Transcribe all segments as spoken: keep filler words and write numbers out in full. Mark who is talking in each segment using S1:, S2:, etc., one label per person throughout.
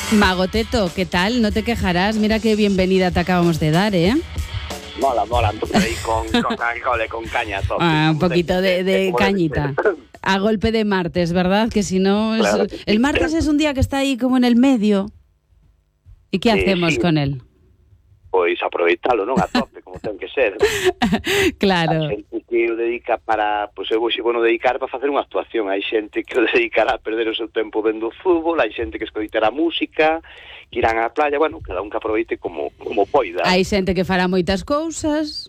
S1: Mago Teto, ¿qué tal? No te quejarás, mira qué bienvenida te acabamos de dar, ¿eh?
S2: Mola, mola, por ahí con, con alcohol, con caña. Todo,
S1: ah, un poquito de, de cañita. A golpe de martes, ¿verdad? Que si no... Es... Claro. El martes es un día que está ahí como en el medio. ¿Y qué hacemos sí, sí. con él?
S2: Pois aproveitalo, non? A tope, como ten que ser.
S1: Claro.
S2: A xente que o dedica para... Pois eu vou bueno, dedicar para facer unha actuación. Hai xente que o dedicará a perder o seu tempo vendo fútbol, hai xente que escoitará música, que irán á playa, bueno, cada un que aproveite como, como poida.
S1: Hai xente que fará moitas cousas...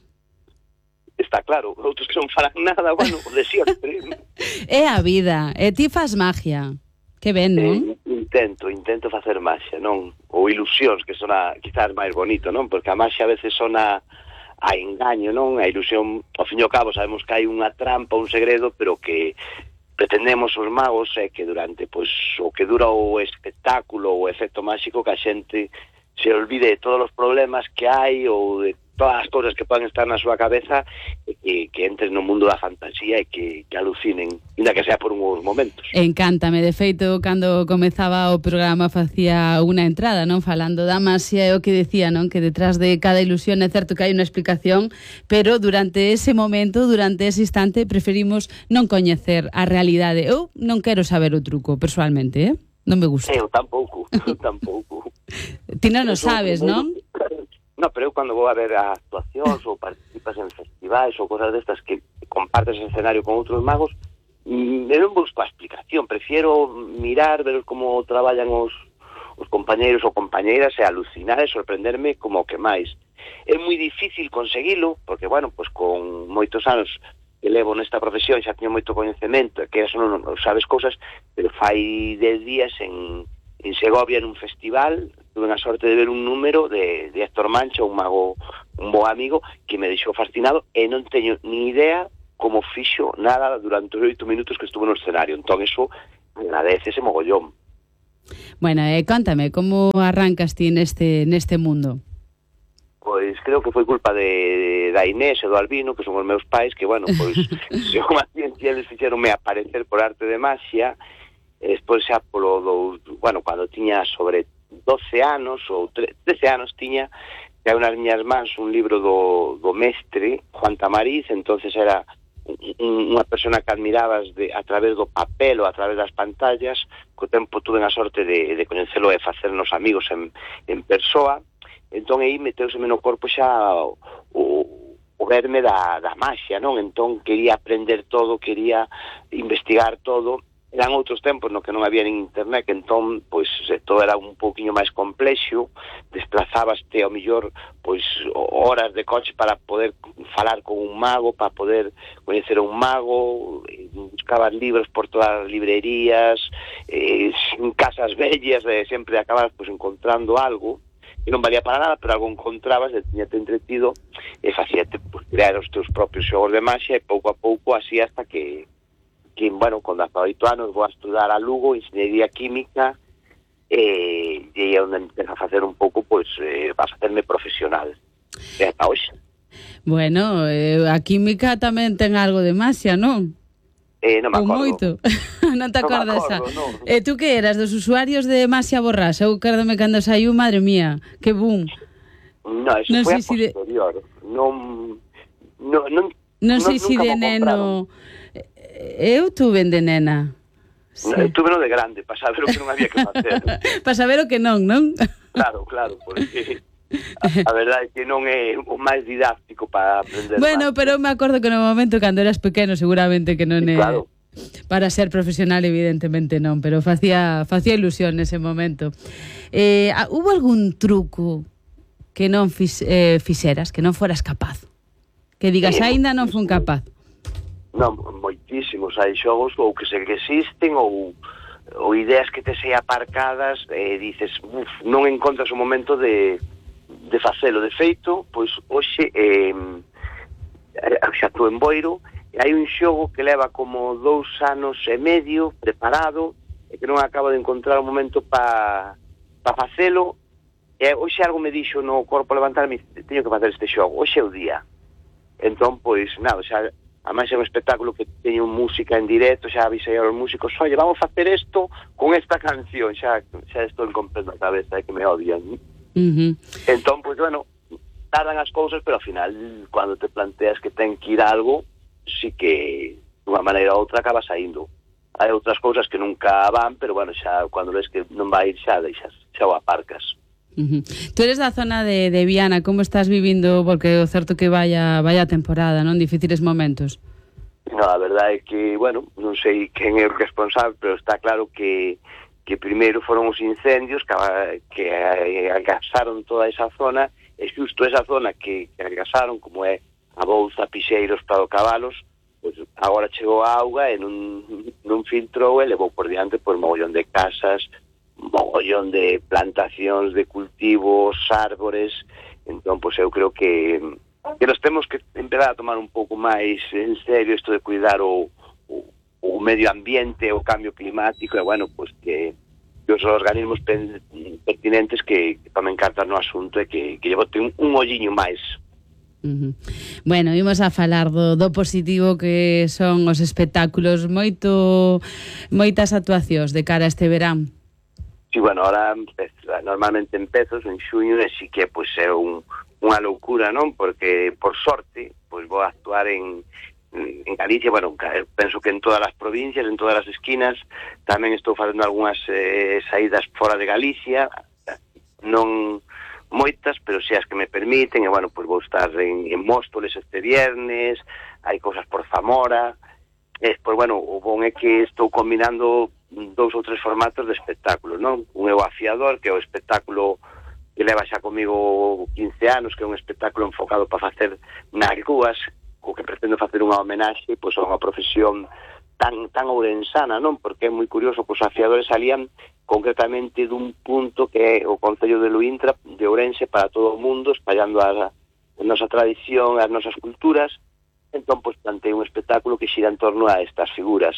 S2: Está claro, outros que non farán nada, bueno, de sempre.
S1: É a vida, e ti fas magia. Que ben, non?
S2: Eh, intento, intento facer magia, non? Ou ilusións, que sona quizás máis bonito, non? Porque a magia a veces sona a engaño, non? A ilusión, ao fin e ao cabo, sabemos que hai unha trampa, un segredo, pero que pretendemos os magos é que durante, pois, o que dura o espectáculo, o efecto máxico, que a xente se olvide de todos os problemas que hai ou de todas as cousas que poden estar na súa cabeza e que, que entren no mundo da fantasía e que, que alucinen, ainda que sea por uns momentos.
S1: Encántame, de feito, cando comezaba o programa facía unha entrada, non? Falando da masia e o que decía, non? Que detrás de cada ilusión é certo que hai unha explicación, pero durante ese momento, durante ese instante, preferimos non coñecer a realidade. Eu non quero saber o truco, persoalmente, eh? Non me gusta.
S2: Eu tampouco, eu tampouco.
S1: Ti non o sabes, non?
S2: No, pero eu cando vou a ver actuacións ou participas en festivais ou cosas destas que compartes ese escenario con outros magos, eu non busco a explicación, prefiero mirar, ver como traballan os, os compañeiros ou compañeiras e alucinar e sorprenderme como que máis. É moi difícil conseguilo, porque, bueno, pues con moitos anos que levo nesta profesión xa teño moito coñecemento e que eso non, non sabes cousas, pero fai dez días en, en Segovia, en un festival, tuve a sorte de ver un número de, de Héctor Mancha, un mago, un bo amigo, que me deixou fascinado e non teño ni idea como fixo nada durante os oito minutos que estuvo no escenario. Entón, eso agradece ese mogollón.
S1: Bueno, eh, cántame, como arrancas ti neste, neste mundo?
S2: Pois creo que foi culpa de, de da Inés e do Albino, que son os meus pais, que, bueno, pois, se unha ciencia eles fixeronme aparecer por arte de magia, e despois xa polo do, bueno, cando tiña sobre doce anos ou trece anos tiña, que hai unhas miñas mans un libro do, do mestre Juan Tamariz, entonces era un, unha persona que admirabas de, a través do papel ou a través das pantallas. Co tempo tuve a sorte de, de coñecelo e facernos amigos en, en persoa. Entón aí meteuseme no corpo xa o, o, o verme da, da magia, non? Entón quería aprender todo, quería investigar todo. Eran outros tempos no que non había nin internet, que entón, pois, todo era un pouquiño máis complexo, desplazábaste ao millor, pois, horas de coche para poder falar con un mago, para poder coñecer a un mago, buscabas libros por todas as librerías, eh, en casas bellas, eh, sempre acababas, pois, encontrando algo, que non valía para nada, pero algo encontrabas, e tiñate entretido, e facíate, pois, crear os teus propios xogos de magia, e pouco a pouco, así hasta que que, bueno, con dezaoito anos vou a estudar a Lugo, Ingeniería Química, e, e é onde empecé a facer un pouco, pois, eh, a facerme profesional. E ata hoxe.
S1: Bueno, eh, a Química tamén ten algo de magia, non?
S2: Eh, non me acordo.
S1: Moito. Non te acordas?
S2: Non me acordo, non.
S1: E tú que eras, dos usuarios de Masia Borrás? Eu acórdame cando saiu, madre mía, que boom.
S2: No, eso non foi si a posterior. De... Non... Non, non,
S1: non sei se de neno... Eu tuve de nena.
S2: Sí. Eu tuve no de grande, para saber o que non había que facer.
S1: Para saber o que non, non?
S2: Claro, claro, porque a, a verdade é que non é o máis didáctico para aprender.
S1: Bueno,
S2: más.
S1: Pero me acordo que no momento, cando eras pequeno, seguramente que non é...
S2: Claro.
S1: Para ser profesional, evidentemente non, pero facía, facía ilusión nese momento. Eh, hubo algún truco que non fix, eh, fixeras, que non foras capaz? Que digas, eh, aínda non fun capaz.
S2: Non, moitísimos, hai xogos ou que se que existen ou, ou ideas que te sei aparcadas e dices, uf, non encontras o momento de, de facelo. De feito, pois hoxe eh, xa estou en Boiro e hai un xogo que leva como dous anos e medio preparado e que non acabo de encontrar o momento para pa facelo e hoxe algo me dixo no corpo levantarme, teño que facer este xogo, hoxe é o día. Entón, pois, nada, xa además é un espectáculo que teño música en directo, xa avisei aos músicos, oye, vamos a facer isto con esta canción, xa, xa estou en completo na cabeza, é que me odian.
S1: Uh-huh.
S2: Entón, pois, bueno, tardan as cousas, pero ao final, cando te planteas que ten que ir algo, sí que, dunha maneira ou outra, acaba saindo. Hai outras cousas que nunca van, pero, bueno, xa, cando ves que non vai ir, xa deixas, xa o aparcas.
S1: Uh-huh. Tú eres da zona de, de Viana, como estás vivindo, porque é certo que vaya vaya temporada, non? Difíciles momentos.
S2: No, a verdade é que, bueno, non sei quen é o responsable, pero está claro que que primeiro foron os incendios que, que agasaron toda esa zona, e xusto esa zona que, que agasaron, como é a Bouza, Pixeiros, Prado Cabalos, pues agora chegou a auga e non, non filtrou e levou por diante por mogollón de casas, mogollón de plantacións de cultivos, árbores. Entón, pois eu creo que que nos temos que empezar a tomar un pouco máis en serio isto de cuidar o, o, o medio ambiente, o cambio climático, e bueno, pois que, que os organismos pen, pertinentes que, que tomen cartas no asunto e que, que lle boten un, un olliño máis.
S1: Uh-huh. Bueno, imos a falar do, do positivo que son os espectáculos, moito moitas actuacións de cara a este verán.
S2: Sí, bueno, ahora empeza, normalmente empezos en xuño e sí que pois é un, unha loucura, non? Porque, por sorte, pois vou a actuar en, en Galicia, bueno, penso que en todas as provincias, en todas as esquinas, tamén estou facendo algunhas eh, saídas fora de Galicia, non moitas, pero si as que me permiten, e, bueno, pois vou estar en, en Móstoles este viernes, hai cousas por Zamora, e, pois, bueno, o bon é que estou combinando dous ou tres formatos de espectáculos, non? Un é o Afiador, que é o espectáculo que leva xa comigo quince anos, que é un espectáculo enfocado para facer nas rúas, co que pretendo facer unha homenaxe pois, a unha profesión tan tan ourensana, non? Porque é moi curioso que os afiadores salían concretamente dun punto que é o Concello de Luíntra, de Ourense, para todo o mundo, espallando a, a nosa tradición, as nosas culturas. Entón, pois, plantei un espectáculo que xira en torno a estas figuras.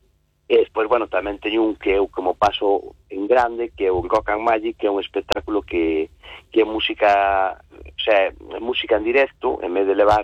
S2: E despois, bueno, tamén teño un que eu como paso en grande, que é o Rock and Magic, que é un espectáculo que, que é música, o sea, música en directo, en vez de levar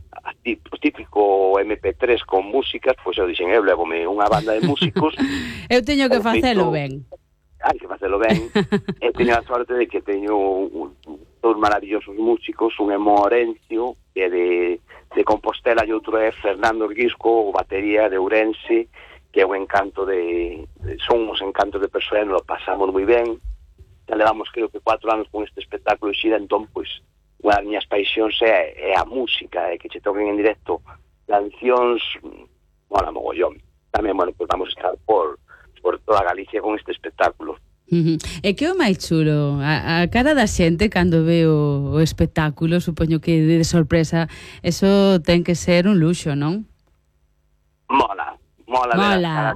S2: o típico eme pe tres con músicas, pois eu dixen, eu levome unha banda de músicos.
S1: Eu teño que facelo ben.
S2: Hai que facelo ben. Eu teño a sorte de que teño un, dos maravillosos músicos, un é Morencio, que é de, de Compostela, e outro é Fernando Orguisco, o batería de Ourense, que é un encanto de, de son uns encantos de persoa, nos lo pasamos moi ben. Ya levamos, creo que, cuatro anos con este espectáculo e xira, entón, pois, unha das miñas paixóns é, é a música, é que che toquen en directo cancións, bueno, mogollón. Tamén, bueno, pois vamos a estar por, por toda Galicia con este espectáculo.
S1: Uh-huh. E que é o máis chulo? A, a cara da xente cando ve o, o espectáculo, supoño que de sorpresa, eso ten que ser un luxo, non?
S2: Mola. Mola,
S1: Mola.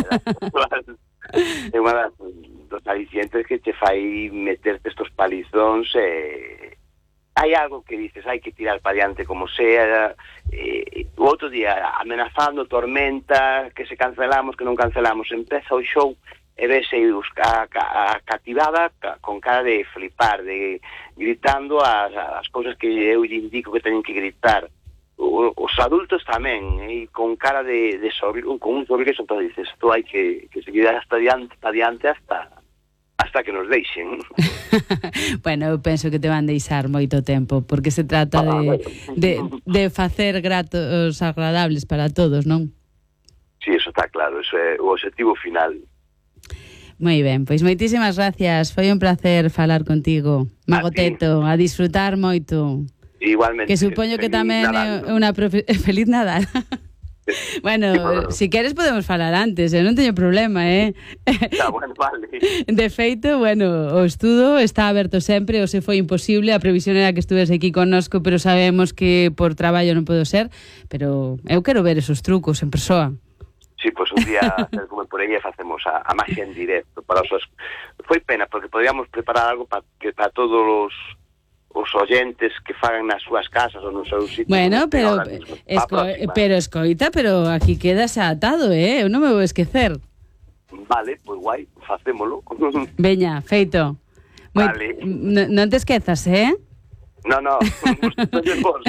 S2: É unha das dos alicientes que te fai meterte estos palizóns, e hai algo que dices, hai que tirar para diante como sea, e o outro día amenazando tormenta, que se cancelamos, que non cancelamos, empeza o show e vese a, a, a cativada con cara de flipar, de gritando as, as cousas que eu lle indico que teñen que gritar. Os adultos tamén, e con cara de, de sorriso, con un sorriso, entón dices, isto hai que, que seguir hasta adiante, adiante hasta hasta que nos deixen.
S1: Bueno, eu penso que te van deixar moito tempo, porque se trata de, de, de facer gratos agradables para todos, non?
S2: Sí, eso está claro, eso é o objetivo final.
S1: Moi ben, pois moitísimas gracias, foi un placer falar contigo, Mago Teto, a disfrutar moito.
S2: Igualmente.
S1: Que supoño que tamén é unha profe... Feliz Nadal. Bueno, sí, bueno, si queres podemos falar antes, eh? Non teño problema, eh?
S2: Está bueno, vale.
S1: De feito, bueno, o estudo está aberto sempre, ou se foi imposible, a previsión era que estuves aquí connosco, pero sabemos que por traballo non podo ser, pero eu quero ver esos trucos en persoa.
S2: Sí, pois pues un día como por aí facemos a, a magia en directo para os... Foi pena, porque podíamos preparar algo para que para todos os os oyentes que fagan nas súas casas ou nos seus sitios.
S1: Bueno, pero esco, pero escoita, pero aquí quedas atado, eh? Eu non me vou esquecer.
S2: Vale, pois pues guai, facémolo.
S1: Veña, feito.
S2: Vale.
S1: Moi, non te esquezas, eh?
S2: No, no, vos.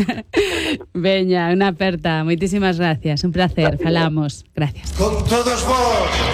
S1: Veña, unha aperta. Moitísimas gracias. Un placer.
S2: Gracias.
S1: Falamos. Gracias.
S3: Con todos vos.